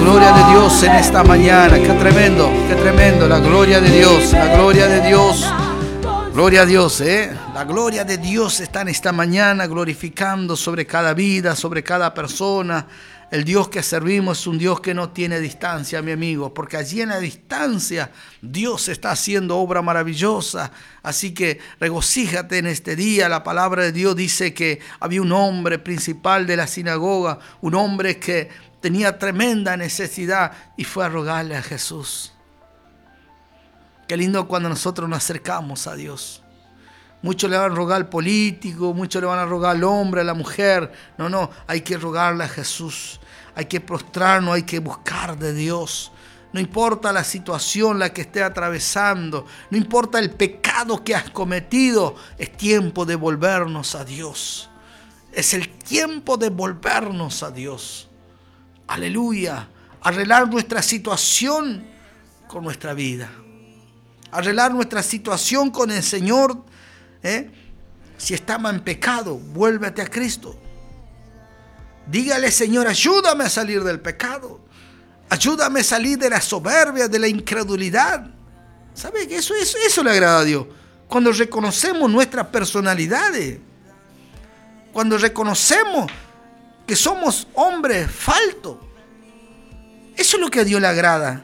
gloria de Dios en esta mañana. Qué tremendo, la gloria de Dios, la gloria de Dios. Gloria a Dios, La gloria de Dios está en esta mañana glorificando sobre cada vida, sobre cada persona. El Dios que servimos es un Dios que no tiene distancia, mi amigo, porque allí en la distancia Dios está haciendo obra maravillosa. Así que regocíjate en este día. La palabra de Dios dice que había un hombre principal de la sinagoga, un hombre que tenía tremenda necesidad y fue a rogarle a Jesús. Qué lindo cuando nosotros nos acercamos a Dios. Muchos le van a rogar al político, muchos le van a rogar al hombre, a la mujer. No, hay que rogarle a Jesús. Hay que prostrarnos, hay que buscar de Dios. No importa la situación la que esté atravesando, no importa el pecado que has cometido, es tiempo de volvernos a Dios. Es el tiempo de volvernos a Dios. Aleluya. Arreglar nuestra situación con nuestra vida. Arreglar nuestra situación con el Señor. Si estamos en pecado, vuélvete a Cristo. Dígale, Señor, ayúdame a salir del pecado. Ayúdame a salir de la soberbia, de la incredulidad. ¿Sabe que eso le agrada a Dios? Cuando reconocemos nuestras personalidades. Cuando reconocemos que somos hombres faltos. Eso es lo que a Dios le agrada.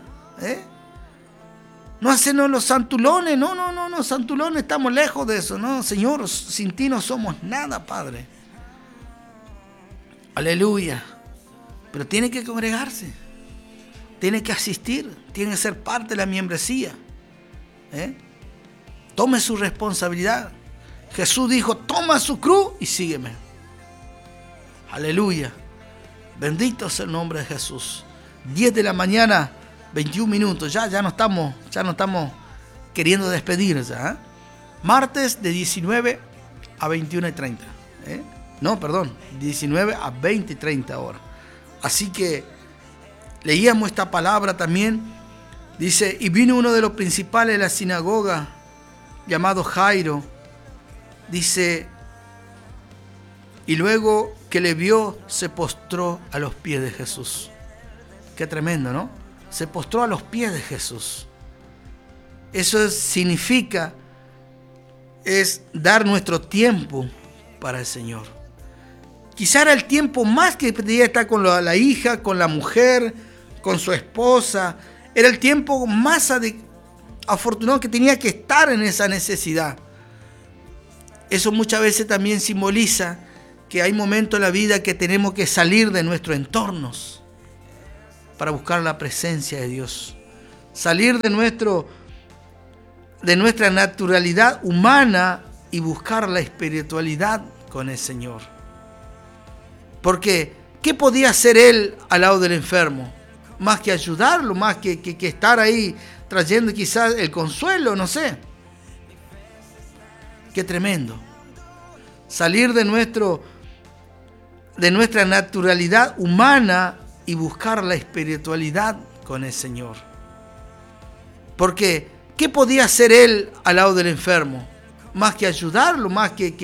No hacernos los santulones, no, santulones, estamos lejos de eso, no, Señor, sin ti no somos nada, Padre. Aleluya. Pero tiene que congregarse, tiene que asistir, tiene que ser parte de la membresía. Tome su responsabilidad. Jesús dijo, toma su cruz y sígueme. Aleluya. Bendito sea el nombre de Jesús. 10 de la mañana. 21 minutos, ya no estamos queriendo despedir ya. Martes de 19 a 21:30. 19 a 20:30 horas. Así que leíamos esta palabra también. Dice, y vino uno de los principales de la sinagoga, llamado Jairo. Dice, y luego que le vio, se postró a los pies de Jesús. Qué tremendo, ¿no? Se postró a los pies de Jesús. Eso significa, es dar nuestro tiempo para el Señor. Quizá era el tiempo más que podía estar con la hija, con la mujer, con su esposa. Era el tiempo más afortunado que tenía que estar en esa necesidad. Eso muchas veces también simboliza que hay momentos en la vida que tenemos que salir de nuestros entornos para buscar la presencia de Dios. Salir de nuestra naturalidad humana y buscar la espiritualidad con el Señor. Porque, ¿qué podía hacer Él al lado del enfermo? Más que ayudarlo, más que estar ahí trayendo quizás el consuelo, no sé. Qué tremendo. Salir de nuestra naturalidad humana y buscar la espiritualidad con el Señor. Porque, ¿qué podía hacer Él al lado del enfermo? Más que ayudarlo, más que